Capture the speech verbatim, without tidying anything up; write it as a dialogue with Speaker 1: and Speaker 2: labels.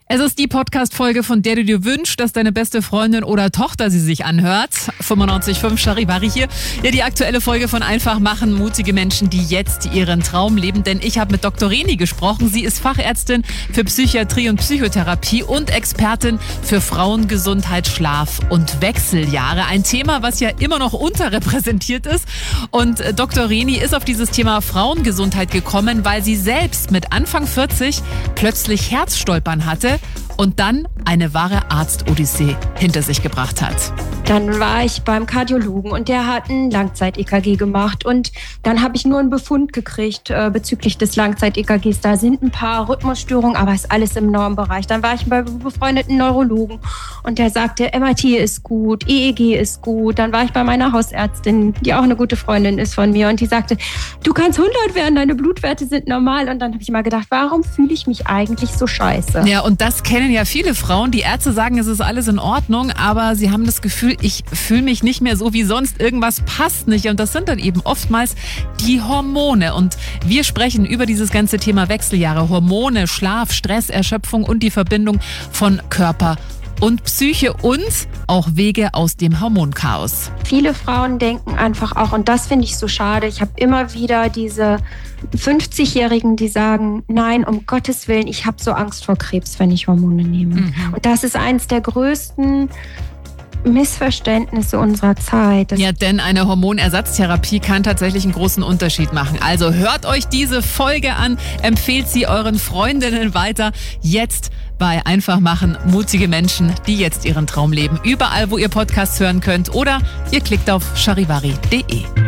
Speaker 1: Es ist die Podcast-Folge, von der du dir wünschst, dass deine beste Freundin oder Tochter sie sich anhört. fünfundneunzig Komma fünf Charivari hier. Ja, die aktuelle Folge von Einfach machen, mutige Menschen, die jetzt ihren Traum leben. Denn ich habe mit Doktor Reni gesprochen. Sie ist Fachärztin für Psychiatrie und Psychotherapie und Expertin für Frauengesundheit, Schlaf und Wechseljahre. Ein Thema, was ja immer noch unterrepräsentiert ist. Und Doktor Reni ist auf dieses Thema Frauengesundheit gekommen, weil sie selbst mit Anfang vierzig plötzlich Herzstolpern hatte und dann eine wahre Arzt-Odyssee hinter sich gebracht hat.
Speaker 2: Dann war ich beim Kardiologen und der hat ein Langzeit-E K G gemacht und dann habe ich nur einen Befund gekriegt äh, bezüglich des Langzeit-E K Gs. Da sind ein paar Rhythmusstörungen, aber ist alles im Normbereich. Dann war ich beim befreundeten Neurologen und der sagte, M R T ist gut, E E G ist gut. Dann war ich bei meiner Hausärztin, die auch eine gute Freundin ist von mir und die sagte, du kannst hundert werden, deine Blutwerte sind normal. Und dann habe ich immer gedacht, warum fühle ich mich eigentlich so scheiße?
Speaker 1: Ja, und das kennen ja viele Frauen. Die Ärzte sagen, es ist alles in Ordnung, aber sie haben das Gefühl, ich fühle mich nicht mehr so wie sonst, irgendwas passt nicht. Und das sind dann eben oftmals die Hormone. Und wir sprechen über dieses ganze Thema Wechseljahre, Hormone, Schlaf, Stress, Erschöpfung und die Verbindung von Körper und Psyche und auch Wege aus dem Hormonchaos.
Speaker 2: Viele Frauen denken einfach auch, und das finde ich so schade, ich habe immer wieder diese fünfzigjährigen, die sagen, nein, um Gottes Willen, ich habe so Angst vor Krebs, wenn ich Hormone nehme. Mhm. Und das ist eines der größten Missverständnisse unserer Zeit.
Speaker 1: Ja, denn eine Hormonersatztherapie kann tatsächlich einen großen Unterschied machen. Also hört euch diese Folge an, empfehlt sie euren Freundinnen weiter. Jetzt bei Einfach machen, mutige Menschen, die jetzt ihren Traum leben. Überall, wo ihr Podcasts hören könnt oder ihr klickt auf charivari punkt de.